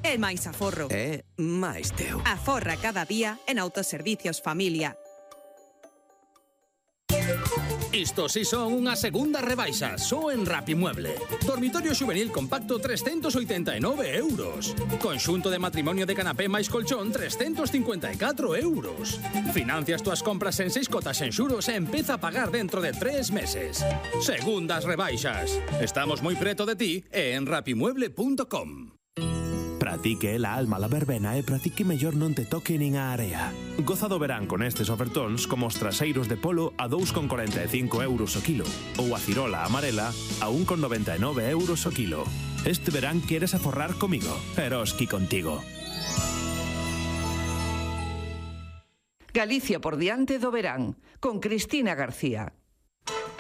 é máis aforro. É máis teu. Aforra cada día en Autoservicios Familia. Isto si son unha segunda rebaixa, só en Rapimueble. Dormitorio xuvenil compacto 389 euros. Conxunto de matrimonio de canapé máis colchón 354 euros. Financias túas compras en 6 cotas en xuros e empeza a pagar dentro de 3 meses. Segundas rebaixas. Estamos moi preto de ti e en rapimueble.com. Para ti que é la alma la verbena e para ti que mellor non te toque nin a area. Goza do verán con estes ofertóns como os traseiros de polo a 2,45 euros o kilo ou a cirola amarela a 1,99 euros o kilo. Este verán queres aforrar comigo, Eroski contigo. Galicia por diante do verán, con Cristina García.